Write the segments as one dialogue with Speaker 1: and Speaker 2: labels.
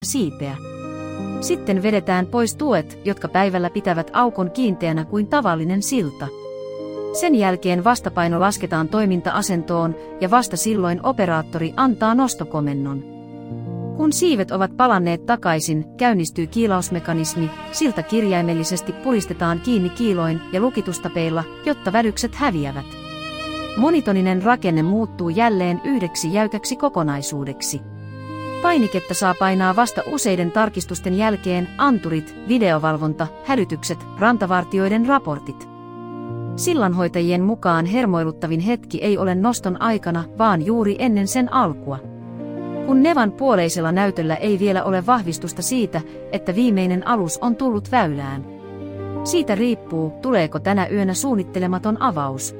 Speaker 1: siipeä. Sitten vedetään pois tuet, jotka päivällä pitävät aukon kiinteänä kuin tavallinen silta. Sen jälkeen vastapaino lasketaan toiminta-asentoon ja vasta silloin operaattori antaa nostokomennon. Kun siivet ovat palanneet takaisin, käynnistyy kiilausmekanismi, silta kirjaimellisesti puristetaan kiinni kiiloin ja lukitustapeilla, jotta vädykset häviävät. Monitoninen rakenne muuttuu jälleen yhdeksi jäykäksi kokonaisuudeksi. Painiketta saa painaa vasta useiden tarkistusten jälkeen, anturit, videovalvonta, hälytykset, rantavartijoiden raportit. Sillanhoitajien mukaan hermoiluttavin hetki ei ole noston aikana, vaan juuri ennen sen alkua. Kun Nevan puoleisella näytöllä ei vielä ole vahvistusta siitä, että viimeinen alus on tullut väylään. Siitä riippuu, tuleeko tänä yönä suunnittelematon avaus.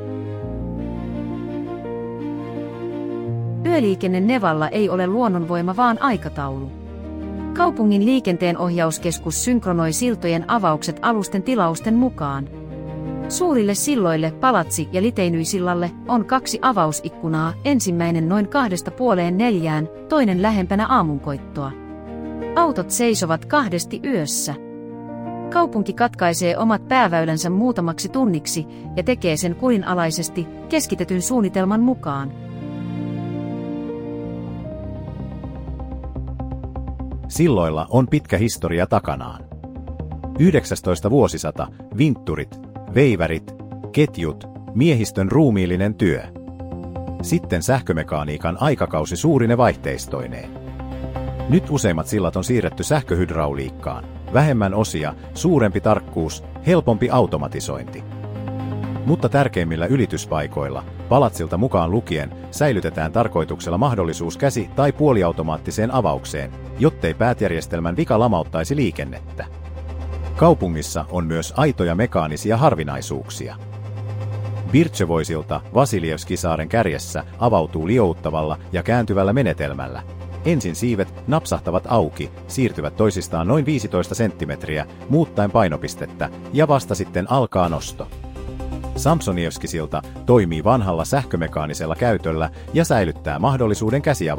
Speaker 1: Yöliikenne Nevalla ei ole luonnonvoima vaan aikataulu. Kaupungin liikenteenohjauskeskus synkronoi siltojen avaukset alusten tilausten mukaan. Suurille silloille, Palatsi- ja Liteinyi-sillalle, on 2 avausikkunaa, ensimmäinen noin 3:30–4, toinen lähempänä aamunkoittoa. Autot seisovat 2 yössä. Kaupunki katkaisee omat pääväylänsä muutamaksi tunniksi ja tekee sen kurinalaisesti, keskitetyn suunnitelman mukaan.
Speaker 2: Silloilla on pitkä historia takanaan. 19. vuosisata, vintturit, veivärit, ketjut, miehistön ruumiillinen työ. Sitten sähkömekaniikan aikakausi suurine vaihteistoineen. Nyt useimmat sillat on siirretty sähköhydrauliikkaan. Vähemmän osia, suurempi tarkkuus, helpompi automatisointi. Mutta tärkeimmillä ylityspaikoilla, Palatsilta mukaan lukien, säilytetään tarkoituksella mahdollisuus käsi- tai puoliautomaattiseen avaukseen, jottei päätjärjestelmän vika lamauttaisi liikennettä. Kaupungissa on myös aitoja mekaanisia harvinaisuuksia. Birchevoisilta Vasiljevskisaaren kärjessä avautuu liouttavalla ja kääntyvällä menetelmällä. Ensin siivet napsahtavat auki, siirtyvät toisistaan noin 15 senttimetriä, muuttaen painopistettä, ja vasta sitten alkaa nosto. Samsonievskisilta toimii vanhalla sähkömekaanisella käytöllä ja säilyttää mahdollisuuden käsiavaukseen.